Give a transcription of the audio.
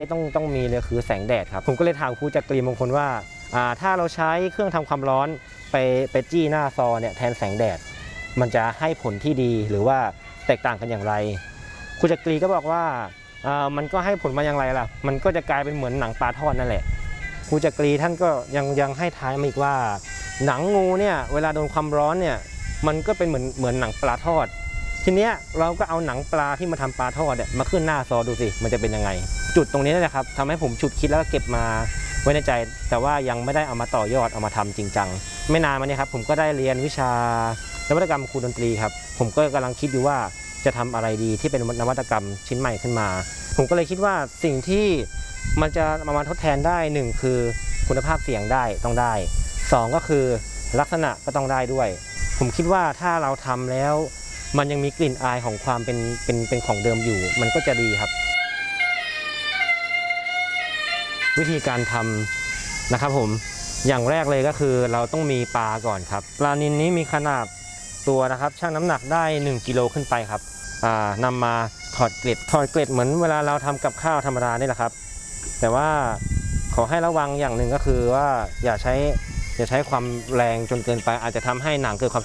ต้องมีเลยคือแสงแดดครับผมก็เลยถามครูจักรีมงคลว่าถ้าเราใช้เครื่องทำความร้อนไปจี้หน้าซอเนี่ยแทนแสงแดดมันจะให้ผลที่ดีหรือว่าแตกต่างกันอย่างไรครูจักรีก็บอกว่ามันก็ให้ผลมาอย่างไรล่ะมันก็จะกลายเป็นเหมือนหนังปลาทอดนั่นแหละครูจักรีท่านก็ยังให้ท้ายมาอีกว่าหนังงูเนี่ยเวลาโดนความร้อนเนี่ยมันก็เป็นเหมือนหนังปลาทอดทีเนี้ยเราก็เอาหนังปลาที่มาทำปลาทอดเนี่ยมาขึ้นหน้าซอดูสิมันจะเป็นยังไงจุดตรงนี้นะครับทำให้ผมฉุดคิดแล้วก็เก็บมาไว้ในใจแต่ว่ายังไม่ได้เอามาต่อยอดเอามาทำจริงจังไม่นานมานี้ครับผมก็ได้เรียนวิชานวัตกรรมครูดนตรีครับผมก็กำลังคิดอยู่ว่าจะทำอะไรดีที่เป็นนวัตกรรมชิ้นใหม่ขึ้นมาผมก็เลยคิดว่าสิ่งที่มันจะมาทดแทนได้1คือคุณภาพเสียงได้ต้องได้2ก็คือลักษณะก็ต้องได้ด้วยผมคิดว่าถ้าเราทำแล้วมันยังมีกลิ่นอายของความเป็นของเดิมอยู่มันก็จะดีครับวิธีการทำนะครับผมอย่างแรกเลยก็คือเราต้องมีปลาก่อนครับปลานิลนี้มีขนาดตัวนะครับชั่งน้ำหนักได้1กิโลขึ้นไปครับนำมาถอดเกล็ดเหมือนเวลาเราทำกับข้าวธรรมดานี่แหละครับแต่ว่าขอให้ระวังอย่างหนึ่งก็คือว่าอย่าใช้ความแรงจนเกินไปอาจจะทำให้หนังเกิดความ